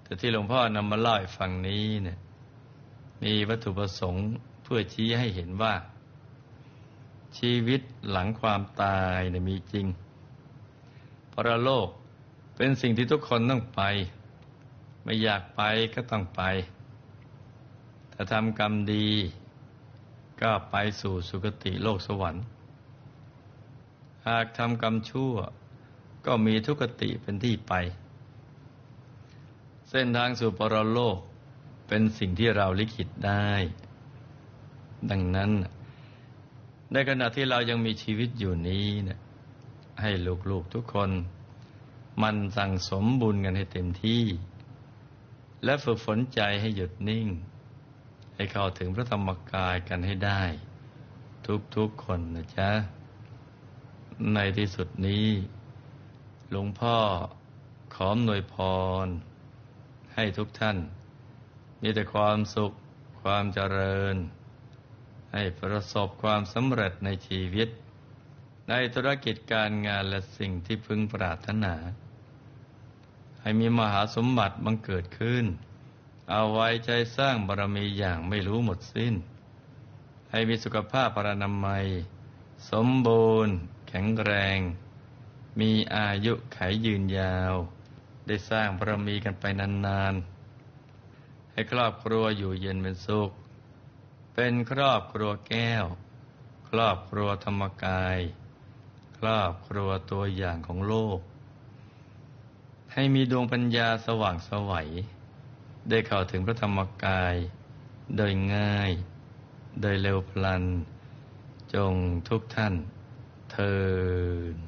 แต่ที่หลวงพ่อนำมาเล่าให้ฟังนี้เนี่ยมีวัตถุประสงค์เพื่อชี้ให้เห็นว่าชีวิตหลังความตายเนี่ยมีจริงปรโลกเป็นสิ่งที่ทุกคนต้องไปไม่อยากไปก็ต้องไปถ้าทำกรรมดีก็ไปสู่สุคติโลกสวรรค์หากทำกรรมชั่วก็มีทุกติเป็นที่ไปเส้นทางสู่ปรโลกเป็นสิ่งที่เราลิขิตได้ดังนั้นในขณะที่เรายังมีชีวิตอยู่นี้เนี่ยให้ลูกๆทุกคนมันสั่งสมบุญกันให้เต็มที่และฝึกฝนใจให้หยุดนิ่งให้เข้าถึงพระธรรมกายกันให้ได้ทุกๆคนนะจ๊ะในที่สุดนี้หลวงพ่อขออำนวยพรให้ทุกท่านมีแต่ความสุขความเจริญให้ประสบความสำเร็จในชีวิตในธุรกิจการงานและสิ่งที่พึงปรารถนาให้มีมหาสมบัติบังเกิดขึ้นเอาไว้ใจสร้างบารมีอย่างไม่รู้หมดสิ้นให้มีสุขภาพพรรณนามัยสมบูรณ์แข็งแรงมีอายุขัยยืนยาวได้สร้างบารมีกันไปนานๆให้ครอบครัวอยู่เย็นเป็นสุขเป็นครอบครัวแก้วครอบครัวธรรมกายครอบครัวตัวอย่างของโลกให้มีดวงปัญญาสว่างไสวได้เข้าถึงพระธรรมกายโดยง่ายโดยเร็วพลันจงทุกท่านเทอญ